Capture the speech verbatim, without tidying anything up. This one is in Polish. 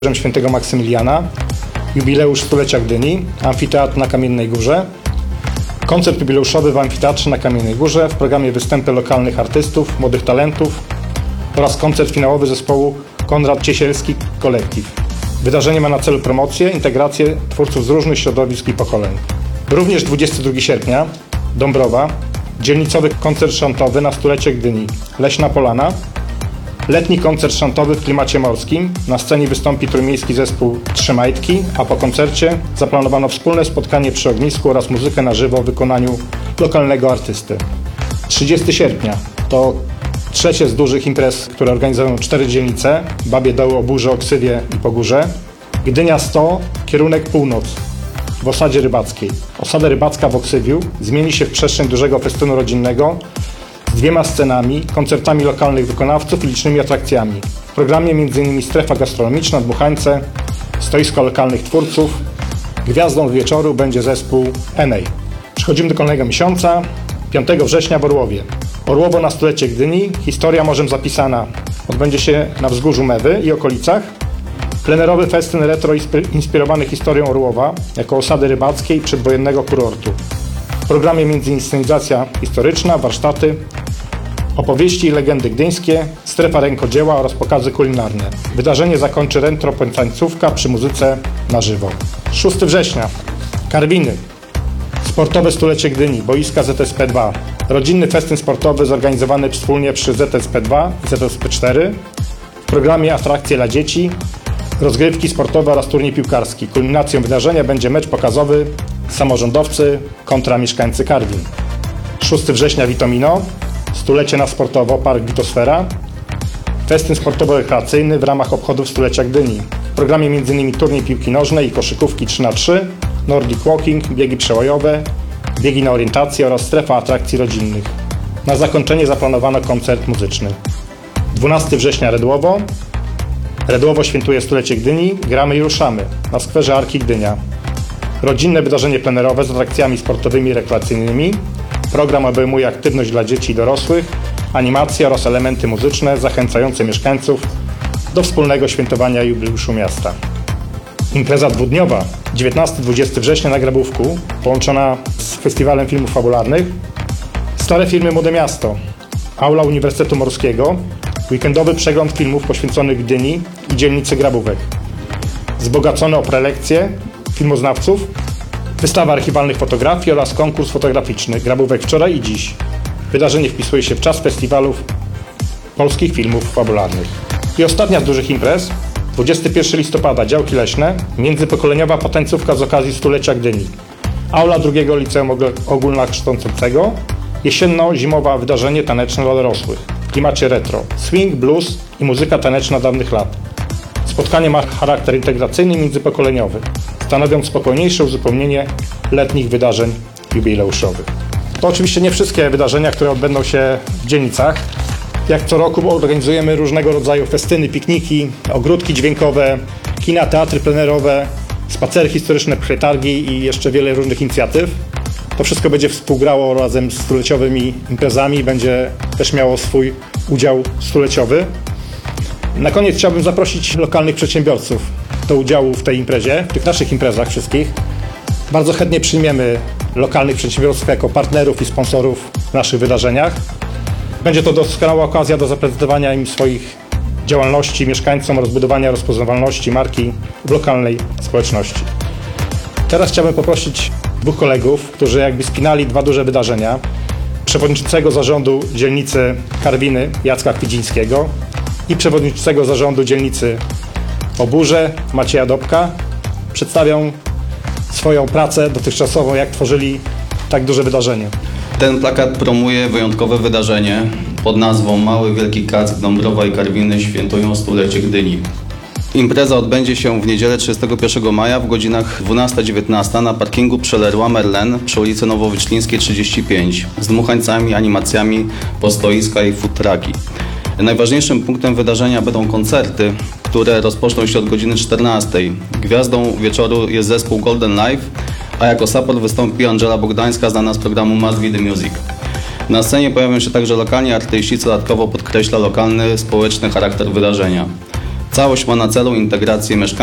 Świętego Maksymiliana, jubileusz stulecia Gdyni, amfiteatr na Kamiennej Górze, koncert jubileuszowy w amfiteatrze na Kamiennej Górze, w programie występy lokalnych artystów, młodych talentów oraz koncert finałowy zespołu Konrad Ciesielski Collective. Wydarzenie ma na celu promocję, integrację twórców z różnych środowisk i pokoleń. Również dwudziestego drugiego sierpnia Dąbrowa, dzielnicowy koncert szantowy na stulecie Gdyni, Leśna Polana, letni koncert szantowy w klimacie morskim. Na scenie wystąpi trójmiejski zespół Trzy Majtki, a po koncercie zaplanowano wspólne spotkanie przy ognisku oraz muzykę na żywo w wykonaniu lokalnego artysty. trzydziestego sierpnia to trzecie z dużych imprez, które organizują cztery dzielnice: Babie Doły, Oburze, Oksywie i Pogórze. Gdynia sto, kierunek północ, w osadzie rybackiej. Osada rybacka w Oksywiu zmieni się w przestrzeń dużego festynu rodzinnego z dwiema scenami, koncertami lokalnych wykonawców i licznymi atrakcjami. W programie m.in. strefa gastronomiczna, dmuchańce, stoisko lokalnych twórców. Gwiazdą wieczoru będzie zespół Enei. Przechodzimy do kolejnego miesiąca. piątego września w Orłowie. Orłowo na stulecie Gdyni. Historia morzem zapisana. Odbędzie się na wzgórzu Mewy i okolicach. Plenerowy festyn retro inspirowany historią Orłowa jako osady rybackiej i przedwojennego kurortu. W programie międzyinscenizacja historyczna, warsztaty, opowieści i legendy gdyńskie, strefa rękodzieła oraz pokazy kulinarne. Wydarzenie zakończy retro tańcówka przy muzyce na żywo. szóstego września. Karwiny. Sportowe stulecie Gdyni, boiska Z S P dwa. Rodzinny festyn sportowy zorganizowany wspólnie przy Z S P dwa i Z S P cztery. W programie atrakcje dla dzieci, rozgrywki sportowe oraz turniej piłkarski. Kulminacją wydarzenia będzie mecz pokazowy samorządowcy kontra mieszkańcy Karwin. szóstego września Witomino. Stulecie na sportowo, Park Witosfera. Festyn sportowo-rekreacyjny w ramach obchodów stulecia Gdyni. W programie m.in. turniej piłki nożnej i koszykówki trzy na trzy, Nordic Walking, biegi przełajowe, biegi na orientację oraz strefa atrakcji rodzinnych. Na zakończenie zaplanowano koncert muzyczny. dwunastego września Redłowo. Redłowo świętuje stulecie Gdyni, gramy i ruszamy na skwerze Arki Gdynia. Rodzinne wydarzenie plenerowe z atrakcjami sportowymi i rekreacyjnymi. Program obejmuje aktywność dla dzieci i dorosłych, animacje oraz elementy muzyczne zachęcające mieszkańców do wspólnego świętowania jubileuszu miasta. Impreza dwudniowa dziewiętnastego dwudziestego września na Grabówku, połączona z Festiwalem Filmów Fabularnych. Stare filmy Młode Miasto, Aula Uniwersytetu Morskiego, weekendowy przegląd filmów poświęconych Gdyni i dzielnicy Grabówek. Wzbogacone o prelekcje filmoznawców, wystawa archiwalnych fotografii oraz konkurs fotograficzny Grabówek wczoraj i dziś. Wydarzenie wpisuje się w czas festiwalów polskich filmów fabularnych. I ostatnia z dużych imprez, dwudziestego pierwszego listopada, Działki Leśne, międzypokoleniowa potańcówka z okazji stulecia Gdyni. Aula drugiego Liceum Ogólnokształcącego, jesienno-zimowe wydarzenie taneczne dla dorosłych w klimacie retro, swing, blues i muzyka taneczna dawnych lat. Spotkanie ma charakter integracyjny i międzypokoleniowy, stanowiąc spokojniejsze uzupełnienie letnich wydarzeń jubileuszowych. To oczywiście nie wszystkie wydarzenia, które odbędą się w dzielnicach. Jak co roku organizujemy różnego rodzaju festyny, pikniki, ogródki dźwiękowe, kina, teatry plenerowe, spacery historyczne, przetargi i jeszcze wiele różnych inicjatyw. To wszystko będzie współgrało razem z stuleciowymi imprezami i będzie też miało swój udział stuleciowy. Na koniec chciałbym zaprosić lokalnych przedsiębiorców do udziału w tej imprezie, w tych naszych imprezach wszystkich. Bardzo chętnie przyjmiemy lokalnych przedsiębiorców jako partnerów i sponsorów w naszych wydarzeniach. Będzie to doskonała okazja do zaprezentowania im swoich działalności mieszkańcom, rozbudowania rozpoznawalności marki w lokalnej społeczności. Teraz chciałbym poprosić dwóch kolegów, którzy jakby spinali dwa duże wydarzenia. Przewodniczącego zarządu dzielnicy Karwiny Jacka Kwidzińskiego i przewodniczącego zarządu dzielnicy Oburze Macieja Dobka. Przedstawią swoją pracę dotychczasową, jak tworzyli tak duże wydarzenie. Ten plakat promuje wyjątkowe wydarzenie pod nazwą Mały Wielki Kack Dąbrowa i Karwiny świętują stulecie Gdyni. Impreza odbędzie się w niedzielę trzydziestego pierwszego maja w godzinach dwunasta dziewiętnaста na parkingu przy Leroy Merlin przy ulicy Nowowiczlińskiej trzydzieści pięć z dmuchańcami, animacjami, postoiska i food trucki. Najważniejszym punktem wydarzenia będą koncerty, które rozpoczną się od godziny czternastej. Gwiazdą wieczoru jest zespół Golden Life, a jako support wystąpi Angela Bogdańska, znana z programu Must Be The Music. Na scenie pojawią się także lokalni artyści, co dodatkowo podkreśla lokalny, społeczny charakter wydarzenia. Całość ma na celu integrację mieszkańców